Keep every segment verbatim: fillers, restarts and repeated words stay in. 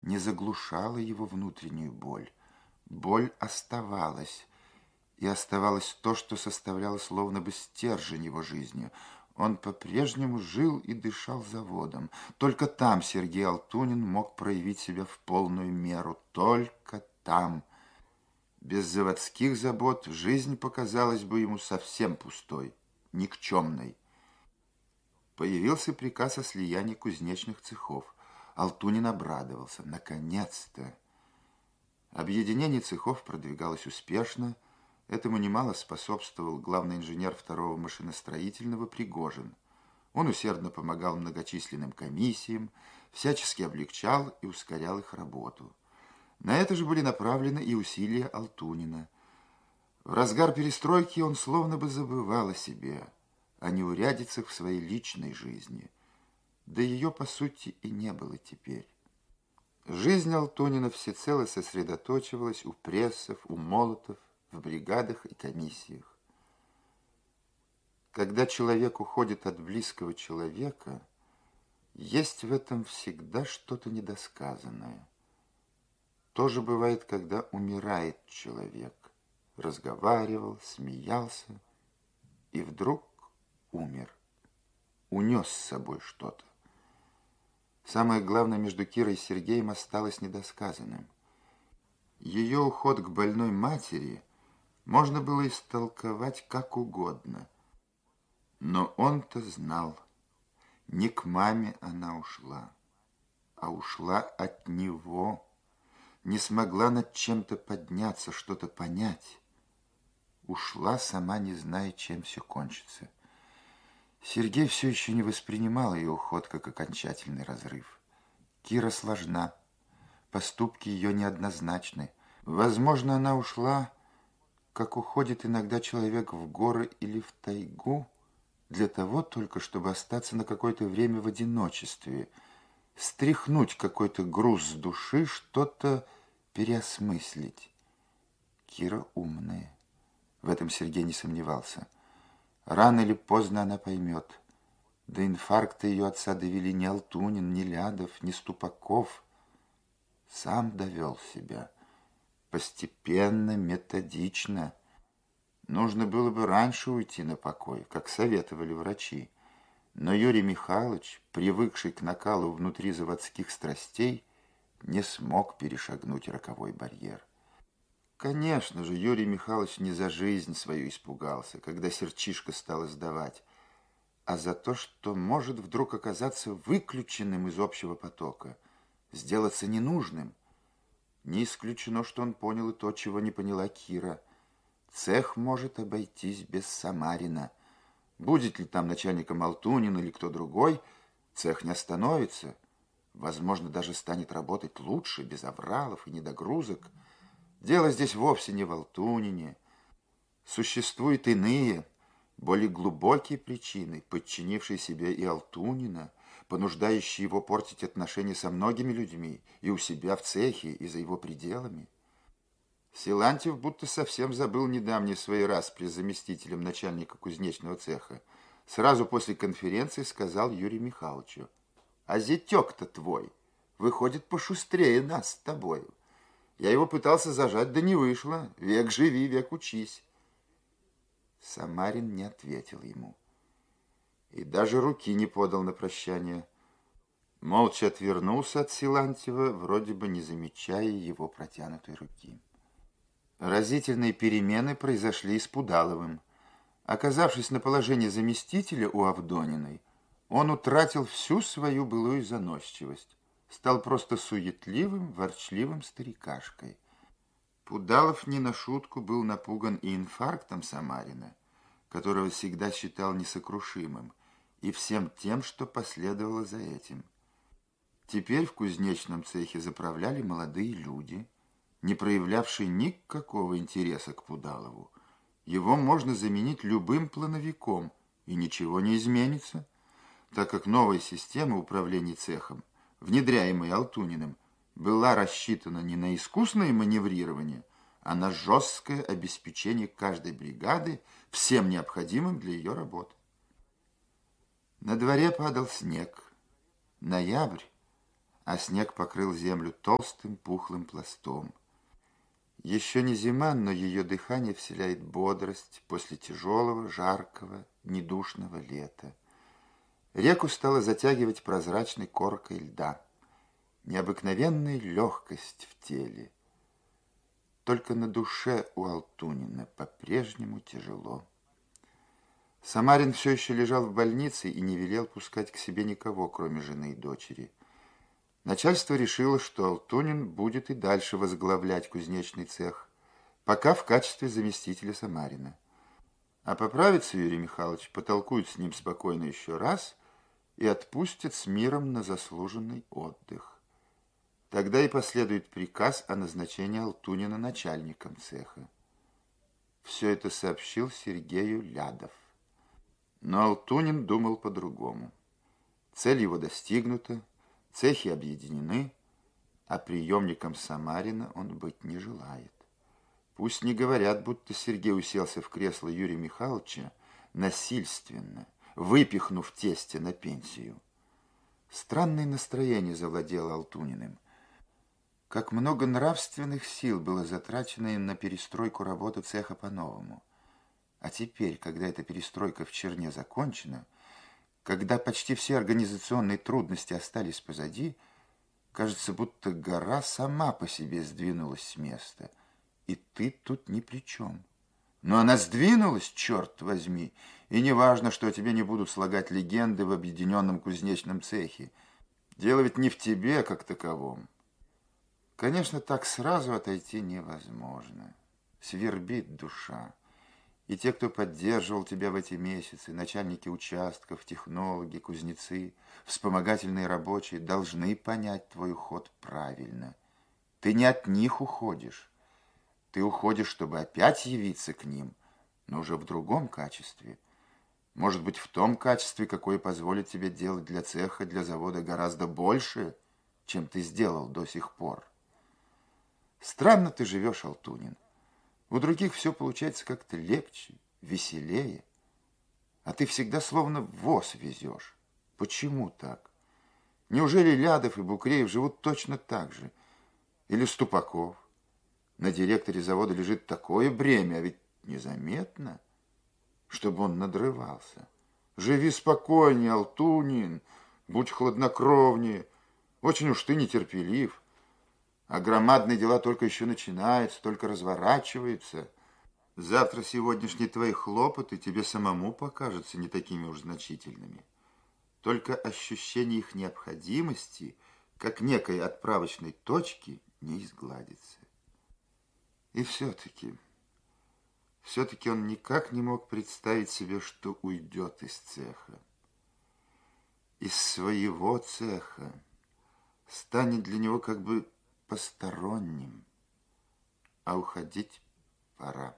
не заглушала его внутреннюю боль. Боль оставалась, и оставалось то, что составляло словно бы стержень его жизни. Он по-прежнему жил и дышал заводом. Только там Сергей Алтунин мог проявить себя в полную меру. Только там. Без заводских забот жизнь показалась бы ему совсем пустой, никчемной. Появился приказ о слиянии кузнечных цехов. Алтунин обрадовался. Наконец-то! Объединение цехов продвигалось успешно. Этому немало способствовал главный инженер второго машиностроительного Пригожин. Он усердно помогал многочисленным комиссиям, всячески облегчал и ускорял их работу. На это же были направлены и усилия Алтунина. В разгар перестройки он словно бы забывал о себе, о неурядицах в своей личной жизни. Да ее, по сути, и не было теперь. Жизнь Алтунина всецело сосредоточивалась у прессов, у молотов, в бригадах и комиссиях. Когда человек уходит от близкого человека, есть в этом всегда что-то недосказанное. То же бывает, когда умирает человек. Разговаривал, смеялся, и вдруг умер. Унес с собой что-то. Самое главное между Кирой и Сергеем осталось недосказанным. Ее уход к больной матери можно было истолковать как угодно. Но он-то знал, не к маме она ушла, а ушла от него. Не смогла над чем-то подняться, что-то понять. Ушла, сама не зная, чем все кончится. Сергей все еще не воспринимал ее уход как окончательный разрыв. Кира сложна, поступки ее неоднозначны. Возможно, она ушла, как уходит иногда человек в горы или в тайгу, для того только, чтобы остаться на какое-то время в одиночестве, стряхнуть какой-то груз с души, что-то переосмыслить. Кира умная. В этом Сергей не сомневался. Рано или поздно она поймет. До инфаркта ее отца довели не Алтунин, не Лядов, не Ступаков. Сам довел себя. Постепенно, методично. Нужно было бы раньше уйти на покой, как советовали врачи. Но Юрий Михайлович, привыкший к накалу внутри заводских страстей, не смог перешагнуть роковой барьер. Конечно же, Юрий Михайлович не за жизнь свою испугался, когда сердчишко стало сдавать, а за то, что может вдруг оказаться выключенным из общего потока, сделаться ненужным. Не исключено, что он понял и то, чего не поняла Кира. Цех может обойтись без Самарина. Будет ли там начальником Алтунин или кто другой, цех не остановится. Возможно, даже станет работать лучше, без авралов и недогрузок. Дело здесь вовсе не в Алтунине. Существуют иные, более глубокие причины, подчинившие себе и Алтунина, понуждающие его портить отношения со многими людьми и у себя в цехе, и за его пределами. Силантьев будто совсем забыл недавний свои распри с заместителем начальника кузнечного цеха. Сразу после конференции сказал Юрию Михайловичу: «А зятек-то твой выходит пошустрее нас с тобою. Я его пытался зажать, да не вышло. Век живи, век учись». Самарин не ответил ему. И даже руки не подал на прощание. Молча отвернулся от Силантьева, вроде бы не замечая его протянутой руки. Разительные перемены произошли и с Пудаловым. Оказавшись на положении заместителя у Авдониной, он утратил всю свою былую заносчивость, стал просто суетливым, ворчливым старикашкой. Пудалов не на шутку был напуган и инфарктом Самарина, которого всегда считал несокрушимым, и всем тем, что последовало за этим. Теперь в кузнечном цехе заправляли молодые люди, не проявлявшие никакого интереса к Пудалову. Его можно заменить любым плановиком, и ничего не изменится, так как новая система управления цехом, внедряемая Алтуниным, была рассчитана не на искусное маневрирование, а на жесткое обеспечение каждой бригады всем необходимым для ее работы. На дворе падал снег. Ноябрь, а снег покрыл землю толстым пухлым пластом. Еще не зима, но ее дыхание вселяет бодрость после тяжелого, жаркого, недушного лета. Реку стало затягивать прозрачной коркой льда. Необыкновенная легкость в теле. Только на душе у Алтунина по-прежнему тяжело. Самарин все еще лежал в больнице и не велел пускать к себе никого, кроме жены и дочери. Начальство решило, что Алтунин будет и дальше возглавлять кузнечный цех, пока в качестве заместителя Самарина. А поправится Юрий Михайлович, потолкует с ним спокойно еще раз и отпустит с миром на заслуженный отдых. Тогда и последует приказ о назначении Алтунина начальником цеха. Все это сообщил Сергею Лядов. Но Алтунин думал по-другому. Цель его достигнута, цехи объединены, а приемником Самарина он быть не желает. Пусть не говорят, будто Сергей уселся в кресло Юрия Михайловича насильственно, выпихнув тестя на пенсию. Странное настроение завладело Алтуниным. Как много нравственных сил было затрачено им на перестройку работы цеха по-новому. А теперь, когда эта перестройка в черне закончена, когда почти все организационные трудности остались позади, кажется, будто гора сама по себе сдвинулась с места, и ты тут ни при чем. Но она сдвинулась, черт возьми, и не важно, что о тебе не будут слагать легенды в объединенном кузнечном цехе. Дело ведь не в тебе, как таковом. Конечно, так сразу отойти невозможно. Свербит душа. И те, кто поддерживал тебя в эти месяцы, начальники участков, технологи, кузнецы, вспомогательные рабочие, должны понять твой уход правильно. Ты не от них уходишь. Ты уходишь, чтобы опять явиться к ним, но уже в другом качестве. Может быть, в том качестве, какое позволит тебе делать для цеха, для завода гораздо больше, чем ты сделал до сих пор. Странно ты живешь, Алтунин. У других все получается как-то легче, веселее. А ты всегда словно воз везешь. Почему так? Неужели Лядов и Букреев живут точно так же? Или Ступаков? На директоре завода лежит такое бремя, а ведь незаметно, чтобы он надрывался. Живи спокойнее, Алтунин, будь хладнокровнее. Очень уж ты нетерпелив. А громадные дела только еще начинаются, только разворачиваются. Завтра сегодняшние твои хлопоты тебе самому покажутся не такими уж значительными. Только ощущение их необходимости, как некой отправочной точки, не изгладится. И все-таки, все-таки он никак не мог представить себе, что уйдет из цеха. Из своего цеха станет для него как бы посторонним, а уходить пора.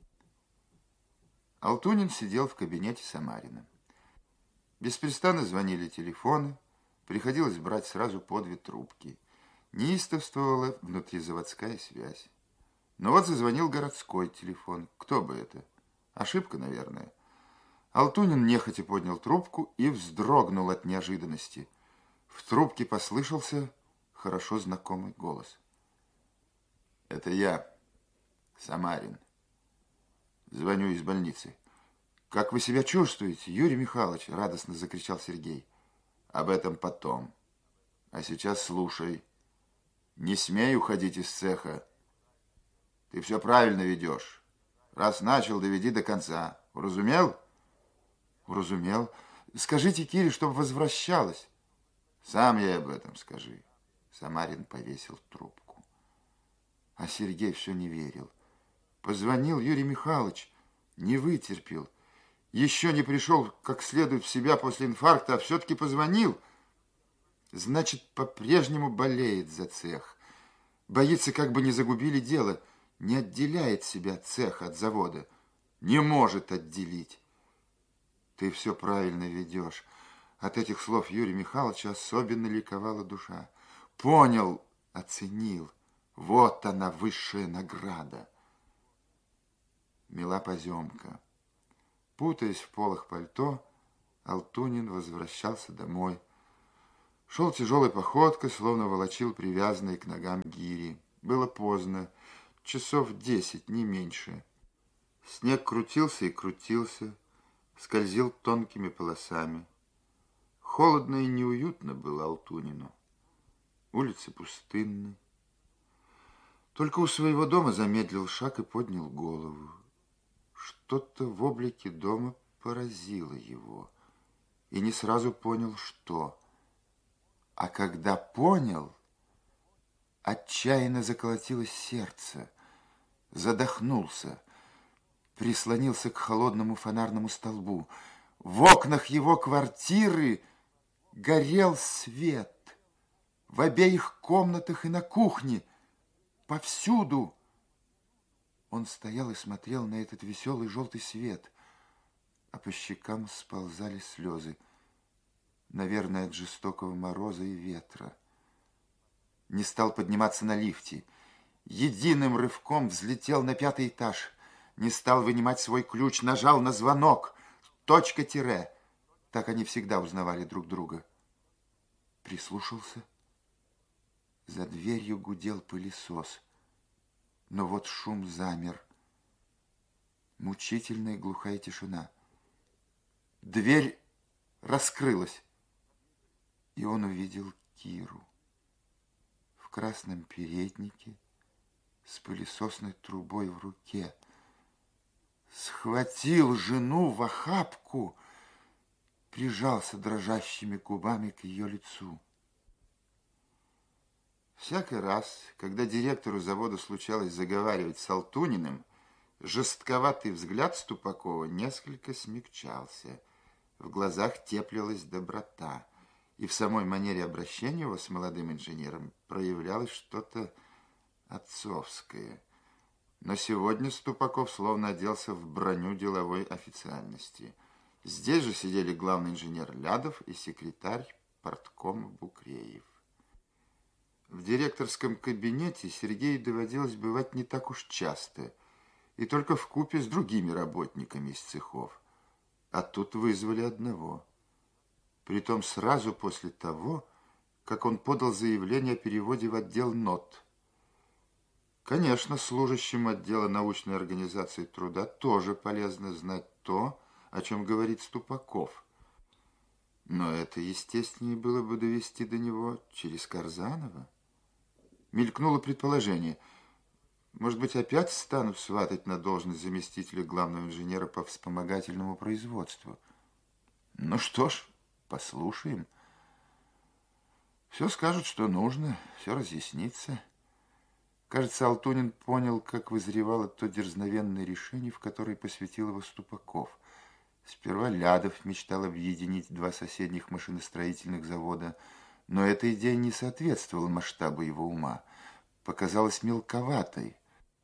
Алтунин сидел в кабинете Самарина. Беспрестанно звонили телефоны, приходилось брать сразу по две трубки. Неистовствовала внутризаводская связь. Но вот зазвонил городской телефон. Кто бы это? Ошибка, наверное. Алтунин нехотя поднял трубку и вздрогнул от неожиданности. В трубке послышался хорошо знакомый голос. Это я, Самарин. Звоню из больницы. Как вы себя чувствуете, Юрий Михайлович? Радостно закричал Сергей. Об этом потом. А сейчас слушай. Не смей уходить из цеха. Ты все правильно ведешь. Раз начал, доведи до конца. Уразумел? Уразумел. Скажите Кире, чтобы возвращалась. Сам ей об этом скажи. Самарин повесил трубку. А Сергей все не верил. Позвонил Юрий Михайлович, не вытерпел. Еще не пришел как следует в себя после инфаркта, а все-таки позвонил. Значит, по-прежнему болеет за цех. Боится, как бы не загубили дело. Не отделяет себя от цеха, от завода. Не может отделить. Ты все правильно ведешь. От этих слов Юрия Михайловича особенно ликовала душа. Понял, оценил. Вот она, высшая награда. Мела поземка. Путаясь в полах пальто, Алтунин возвращался домой. Шел тяжелой походкой, словно волочил привязанные к ногам гири. Было поздно, часов десять, не меньше. Снег крутился и крутился, скользил тонкими полосами. Холодно и неуютно было Алтунину. Улицы пустынны. Только у своего дома замедлил шаг и поднял голову. Что-то в облике дома поразило его, и не сразу понял, что. А когда понял, отчаянно заколотилось сердце, задохнулся, прислонился к холодному фонарному столбу. В окнах его квартиры горел свет. В обеих комнатах и на кухне, повсюду. Он стоял и смотрел на этот веселый желтый свет, а по щекам сползали слезы, наверное, от жестокого мороза и ветра. Не стал подниматься на лифте. Единым рывком взлетел на пятый этаж. Не стал вынимать свой ключ, нажал на звонок. Точка-тире. Так они всегда узнавали друг друга. Прислушался. За дверью гудел пылесос. Но вот шум замер. Мучительная глухая тишина. Дверь раскрылась, и он увидел Киру в красном переднике с пылесосной трубой в руке. Схватил жену в охапку, прижался дрожащими губами к ее лицу. Всякий раз, когда директору завода случалось заговаривать с Алтуниным, жестковатый взгляд Ступакова несколько смягчался. В глазах теплилась доброта, и в самой манере обращения его с молодым инженером проявлялось что-то отцовское. Но сегодня Ступаков словно оделся в броню деловой официальности. Здесь же сидели главный инженер Лядов и секретарь порткома Букреев. В директорском кабинете Сергею доводилось бывать не так уж часто, и только вкупе с другими работниками из цехов. А тут вызвали одного. Притом сразу после того, как он подал заявление о переводе в отдел нот. Конечно, служащим отдела научной организации труда тоже полезно знать то, о чем говорит Ступаков. Но это естественнее было бы довести до него через Карзанова. Мелькнуло предположение. Может быть, опять станут сватать на должность заместителя главного инженера по вспомогательному производству? Ну что ж, послушаем. Все скажут, что нужно, все разъяснится. Кажется, Алтунин понял, как вызревало то дерзновенное решение, в которое посвятил его Ступаков. Сперва Лядов мечтал объединить два соседних машиностроительных завода, но эта идея не соответствовала масштабу его ума, показалась мелковатой.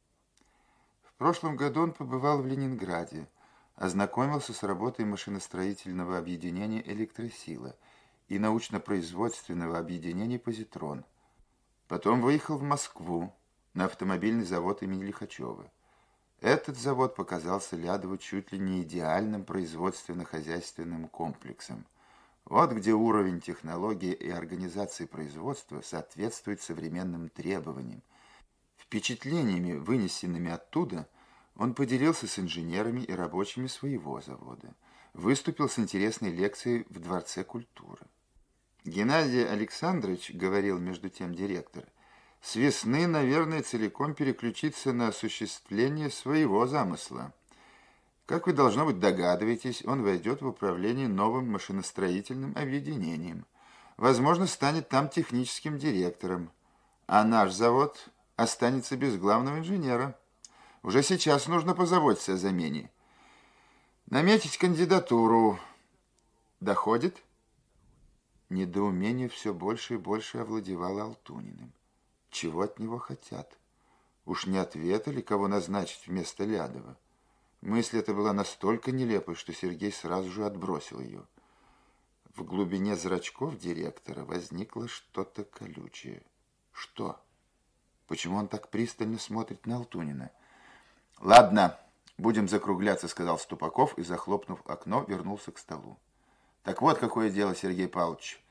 В прошлом году он побывал в Ленинграде, ознакомился с работой машиностроительного объединения «Электросила» и научно-производственного объединения «Позитрон». Потом выехал в Москву на автомобильный завод имени Лихачева. Этот завод показался Лядову чуть ли не идеальным производственно-хозяйственным комплексом. Вот где уровень технологии и организации производства соответствует современным требованиям. Впечатлениями, вынесенными оттуда, он поделился с инженерами и рабочими своего завода. Выступил с интересной лекцией в Дворце культуры. Геннадий Александрович, говорил между тем директор, с весны, наверное, целиком переключиться на осуществление своего замысла. Как вы, должно быть, догадываетесь, он войдет в управление новым машиностроительным объединением. Возможно, станет там техническим директором. А наш завод останется без главного инженера. Уже сейчас нужно позаботиться о замене. Наметить кандидатуру. Доходит? Недоумение все больше и больше овладевало Алтуниным. Чего от него хотят? Уж не ответа ли, кого назначить вместо Лядова? Мысль эта была настолько нелепой, что Сергей сразу же отбросил ее. В глубине зрачков директора возникло что-то колючее. Что? Почему он так пристально смотрит на Алтунина? «Ладно, будем закругляться», — сказал Ступаков и, захлопнув окно, вернулся к столу. «Так вот, какое дело, Сергей Павлович.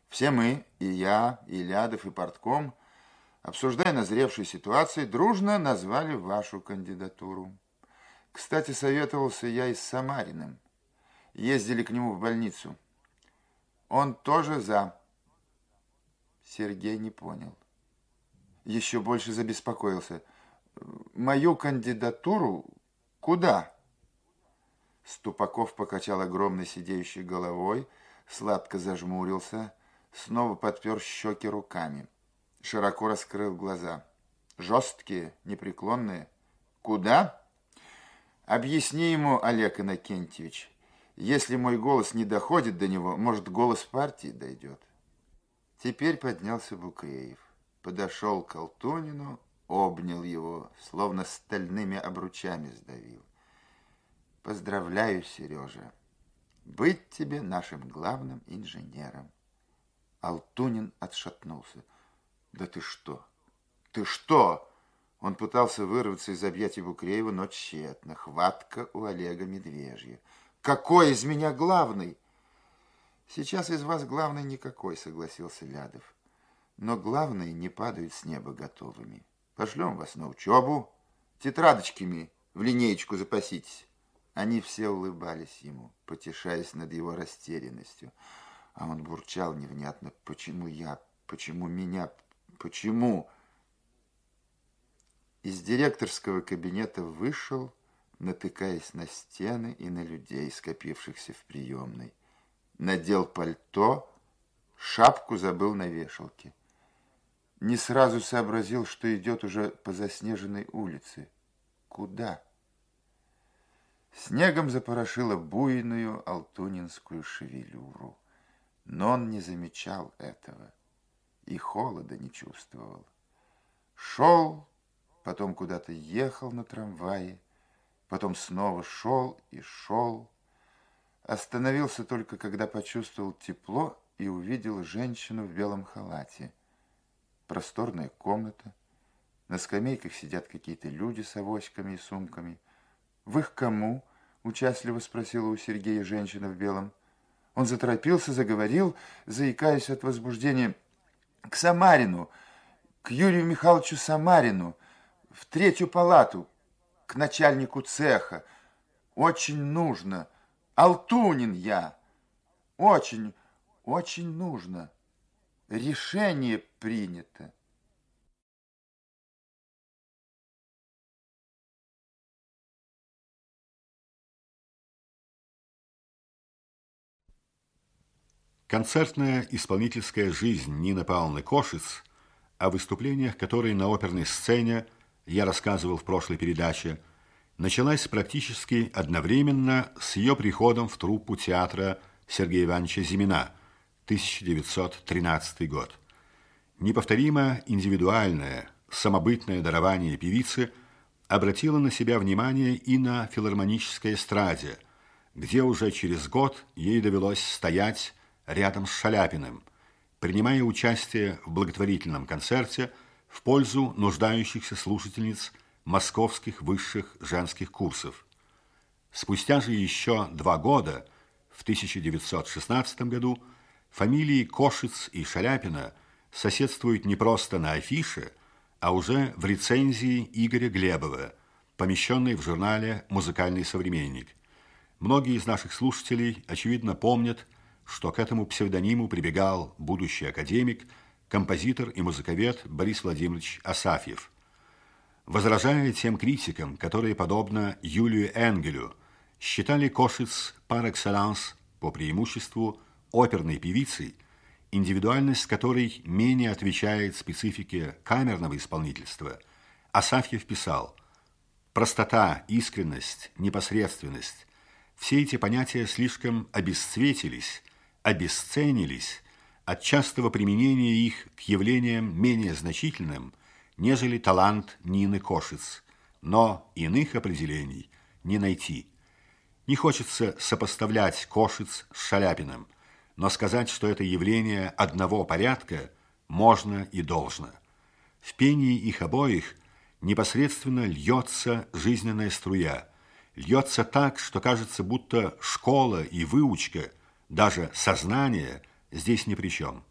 Все мы, и я, и Лядов, и портком, обсуждая назревшую ситуацию, дружно назвали вашу кандидатуру. Кстати, советовался я и с Самариным. Ездили к нему в больницу. Он тоже за. Сергей не понял. Еще больше забеспокоился. Мою кандидатуру куда? Ступаков покачал огромной сидеющей головой, сладко зажмурился, снова подпер щеки руками. Широко раскрыл глаза. Жесткие, непреклонные. Куда? Объясни ему, Олег Иннокентьевич. Если мой голос не доходит до него, может, голос партии дойдет. Теперь поднялся Букреев. Подошел к Алтунину, обнял его, словно стальными обручами сдавил. Поздравляю, Сережа. Быть тебе нашим главным инженером. Алтунин отшатнулся. Да ты что? Ты что? Он пытался вырваться из объятий Букреева, но тщетно. Хватка у Олега медвежья. Какой из меня главный? Сейчас из вас главный никакой, согласился Лядов. Но главные не падают с неба готовыми. Пошлем вас на учебу. Тетрадочками в линеечку запаситесь. Они все улыбались ему, потешаясь над его растерянностью. А он бурчал невнятно. Почему я? Почему меня? Почему? Из директорского кабинета вышел, натыкаясь на стены и на людей, скопившихся в приемной. Надел пальто, шапку забыл на вешалке. Не сразу сообразил, что идет уже по заснеженной улице. Куда? Снегом запорошило буйную алтунинскую шевелюру. Но он не замечал этого и холода не чувствовал. Шел, потом куда-то ехал на трамвае, потом снова шел и шел. Остановился только, когда почувствовал тепло и увидел женщину в белом халате. Просторная комната. На скамейках сидят какие-то люди с авоськами и сумками. «Вы к кому?» – участливо спросила у Сергея женщина в белом. Он заторопился, заговорил, заикаясь от возбуждения. «К Самарину, к Юрию Михайловичу Самарину, в третью палату, к начальнику цеха. Очень нужно. Алтунин я. Очень, очень нужно. Решение принято». Концертная исполнительская жизнь Нины Павловны Кошиц, о выступлениях которой на оперной сцене я рассказывал в прошлой передаче, началась практически одновременно с ее приходом в труппу театра Сергея Ивановича Зимина, тысяча девятьсот тринадцатый год. Неповторимо индивидуальное, самобытное дарование певицы обратило на себя внимание и на филармонической эстраде, где уже через год ей довелось стоять рядом с Шаляпиным, принимая участие в благотворительном концерте в пользу нуждающихся слушательниц московских высших женских курсов. Спустя же еще два года, в тысяча девятьсот шестнадцатом году, фамилии Кошиц и Шаляпина соседствуют не просто на афише, а уже в рецензии Игоря Глебова, помещенной в журнале «Музыкальный современник». Многие из наших слушателей, очевидно, помнят, что к этому псевдониму прибегал будущий академик, композитор и музыковед Борис Владимирович Асафьев. Возражая тем критикам, которые, подобно Юлию Энгелю, считали Кошиц par excellence по преимуществу оперной певицей, индивидуальность которой менее отвечает специфике камерного исполнительства, Асафьев писал: «Простота, искренность, непосредственность – все эти понятия слишком обесцветились, обесценились от частого применения их к явлениям менее значительным, нежели талант Нины Кошиц, но иных определений не найти. Не хочется сопоставлять Кошиц с Шаляпиным, но сказать, что это явление одного порядка, можно и должно. В пении их обоих непосредственно льется жизненная струя, льется так, что кажется, будто школа и выучка, даже сознание здесь ни при чем.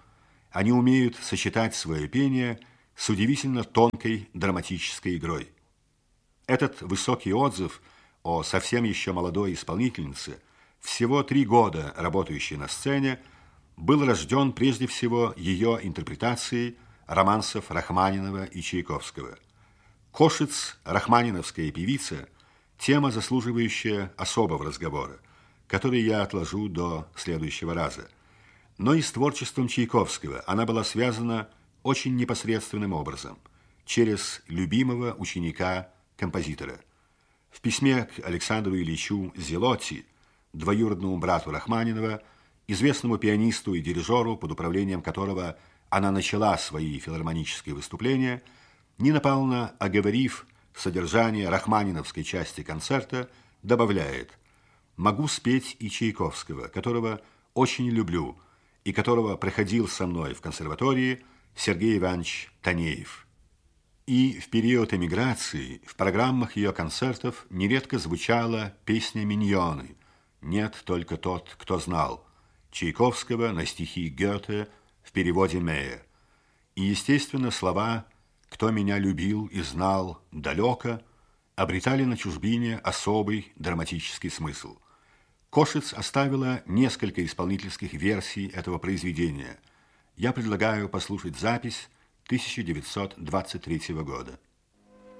Они умеют сочетать свое пение с удивительно тонкой драматической игрой. Этот высокий отзыв о совсем еще молодой исполнительнице, всего три года работающей на сцене, был рожден прежде всего ее интерпретацией романсов Рахманинова и Чайковского. Кошиц, рахманиновская певица, тема, заслуживающая особого разговора, который я отложу до следующего раза. Но и с творчеством Чайковского она была связана очень непосредственным образом, через любимого ученика-композитора. В письме к Александру Ильичу Зелотти, двоюродному брату Рахманинова, известному пианисту и дирижеру, под управлением которого она начала свои филармонические выступления, Нина Павловна, оговорив содержание рахманиновской части концерта, добавляет: «Могу спеть и Чайковского, которого очень люблю, и которого проходил со мной в консерватории Сергей Иванович Танеев». И в период эмиграции в программах ее концертов нередко звучала песня «Миньоны» «Нет, только тот, кто знал» Чайковского на стихи Гёте в переводе Мея. И, естественно, слова «Кто меня любил и знал далеко» обретали на чужбине особый драматический смысл. Кошиц оставила несколько исполнительских версий этого произведения. Я предлагаю послушать запись тысяча девятьсот двадцать третьего года.